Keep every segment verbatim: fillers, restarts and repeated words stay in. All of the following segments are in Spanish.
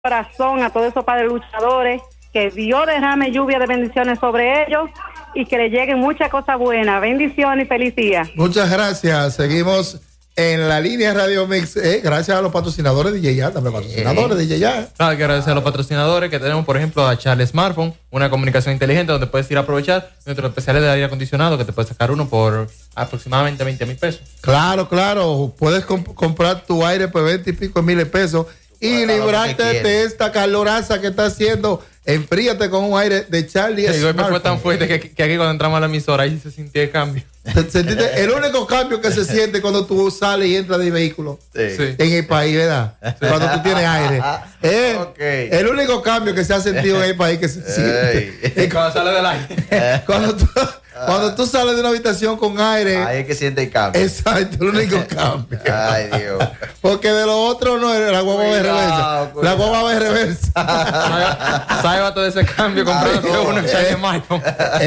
corazón a todos esos padres luchadores, que Dios derrame lluvia de bendiciones sobre ellos y que le lleguen muchas cosas buenas. Bendiciones y feliz día. Muchas gracias. Seguimos en la línea Radio Mix. Eh, gracias a los patrocinadores de Yeya, también patrocinadores de Yeya. Claro, que agradecer a los patrocinadores que tenemos, por ejemplo, a Charles Smartphone, una comunicación inteligente donde puedes ir a aprovechar nuestros especiales de aire acondicionado, que te puedes sacar uno por aproximadamente veinte mil pesos. Claro, claro. Puedes comp- comprar tu aire por veinte y pico mil pesos y librarte de esta caloraza que está haciendo. Enfríate con un aire de Charlie. El golpe fue tan fuerte que, que aquí cuando entramos a la emisora ahí se sintió el cambio. ¿Sentiste? El único cambio que se siente cuando tú sales y entras de vehículo sí. Sí. en el país, ¿verdad? Sí. Cuando tú tienes aire. Eh, okay. El único cambio que se ha sentido en el país que se siente. Cuando sales del aire. Cuando tú, cuando tú sales de una habitación con aire. Ahí es que siente el cambio. Exacto, el único cambio. Ay, Dios. Porque de lo otro no, la guagua va de reversa. La guagua va de reversa. Sábate de ese cambio comprando uno en Charlie Smartphone.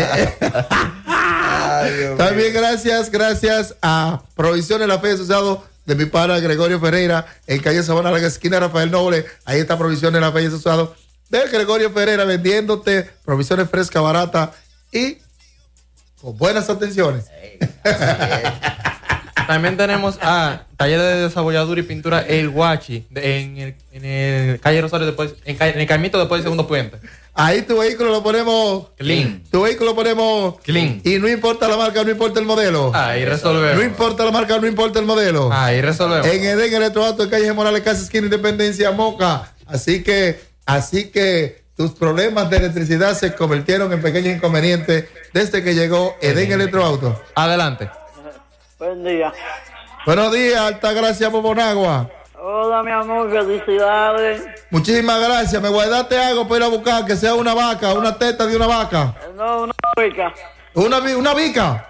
También gracias, gracias a Provisiones La Fe Asociado de mi padre Gregorio Ferreira, en calle Sabana, la esquina Rafael Noble. Ahí está Provisiones La Fe Asociado de Gregorio Ferreira, vendiéndote provisiones frescas, baratas y con buenas atenciones. También tenemos a Taller de Desabolladura y Pintura El Guachi en el, en el calle Rosario, después, en, en el Caimito después del segundo puente. Ahí tu vehículo lo ponemos clean. Tu vehículo lo ponemos clean. Y no importa la marca, no importa el modelo. Ahí resolvemos. No importa la marca, no importa el modelo. Ahí resolvemos. En Edén Electroauto, en calle Morales, Casa Esquina Independencia, Moca. Así que, así que tus problemas de electricidad se convirtieron en pequeños inconvenientes desde que llegó Edén Electroauto. Adelante. Buen día. Buenos días, Altagracia Momonagua. Hola, mi amor, felicidades. Muchísimas gracias. Me guardaste algo para ir a buscar, que sea una vaca, una teta de una vaca. No, una bica. ¿Una, una bica?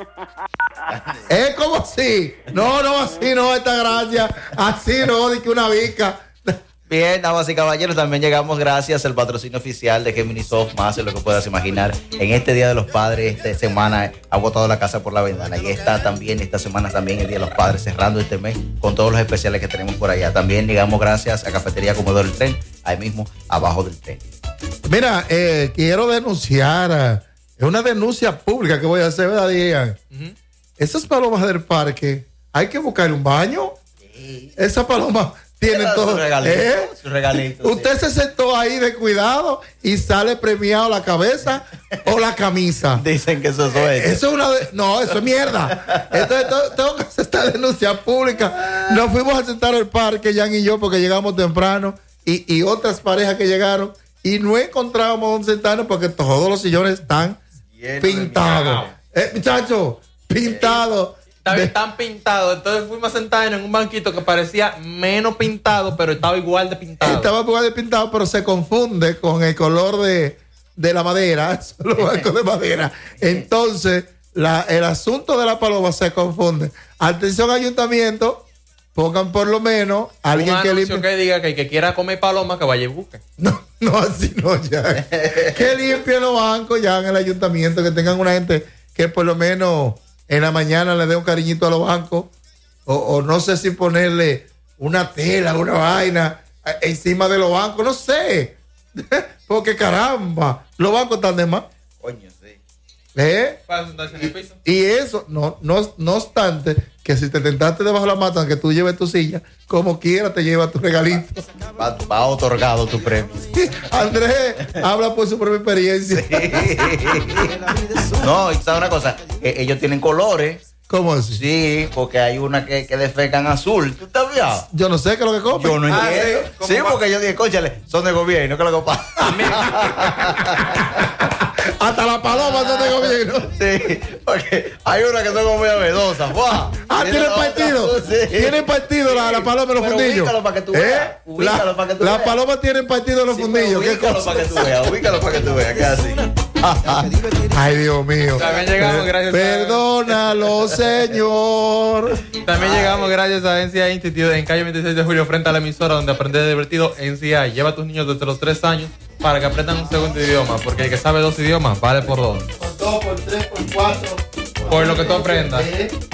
¿Es como así? No, no, así no, Altagracia. Así no, de que una bica. Bien, damas y caballeros, también llegamos gracias al patrocinio oficial de Gemini Soft, más de lo que puedas imaginar. En este Día de los Padres, esta semana ha botado la casa por la ventana y está también, esta semana también el Día de los Padres, cerrando este mes con todos los especiales que tenemos por allá. También llegamos gracias a Cafetería Comedor del Tren, ahí mismo, abajo del tren. Mira, eh, quiero denunciar, es una denuncia pública que voy a hacer, ¿verdad, Diego? Uh-huh. Esas palomas del parque, hay que buscar un baño. Sí. Esas palomas tienen todo. Su regalito, ¿eh? su regalito, Usted sí. se sentó ahí de cuidado y sale premiado la cabeza o la camisa. Dicen que eso es eso. Eso es una de... No, eso es mierda. Entonces tengo que hacer esta denuncia pública. Nos fuimos a sentar al parque, Jan y yo, porque llegamos temprano y, y otras parejas que llegaron y no encontrábamos donde sentarnos porque todos los sillones están Lleno pintados. Eh, muchachos, pintados. Están pintados, entonces fuimos a sentarnos en un banquito que parecía menos pintado, pero estaba igual de pintado. Estaba igual de pintado, pero se confunde con el color de, de la madera, son los bancos de madera. Entonces, la, el asunto de la paloma se confunde. Atención, ayuntamiento, pongan por lo menos a alguien un que limpie. limpie. Que diga que el que quiera comer paloma, que vaya y busque. No, no, así no, ya. Que limpien los bancos ya en el ayuntamiento, que tengan una gente que por lo menos en la mañana le dé un cariñito a los bancos, o, o no sé si ponerle una tela, una vaina encima de los bancos, no sé, porque caramba, los bancos están de más. Coño, sí. ¿Eh? Para sentarse en el piso. Y eso, no, no, no obstante, que si te tentaste debajo de la mata, que tú lleves tu silla, como quiera te lleva tu regalito. Va, va otorgado tu premio. Andrés habla por su propia experiencia. Sí. No, y sabes una cosa, eh, ellos tienen colores. ¿Cómo así? Sí, porque hay una que, que defecan azul. ¿Tú estás viendo? Yo no sé qué es lo que comen. Yo no Ah, entiendo. sí, Sí, porque yo dije, cónchale, son de gobierno, ¿qué es lo que pasa? Hasta la paloma son de gobierno. Sí, porque hay una que son como muy avedosas. ¡Buah! Ah, tiene partido. Sí. Tiene partido la, la paloma en los Pero fundillos. ubícalo para que tú veas. ¿Eh? Ubícalo La, para que tú la veas. paloma tiene partido en los Sí, fundillos. ¿Qué ubícalo cosa? para que tú veas, ubícalo para que tú veas, que así. Ay, Dios mío. También llegamos gracias Perdónalo, Señor. a... También Ay. llegamos gracias a N C I Institute en calle veintiséis de julio frente a la emisora donde aprender divertido. N C I lleva a tus niños desde los tres años para que aprendan un segundo idioma, porque el que sabe dos idiomas vale por dos. Por dos, por tres, por cuatro. Por lo que tú aprendas.